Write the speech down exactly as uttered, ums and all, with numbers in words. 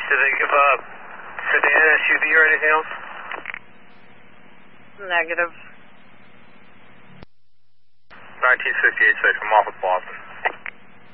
Did they give a sedan, S U V, or anything else? Negative. nineteen sixty-eight, six. I'm off of Boston.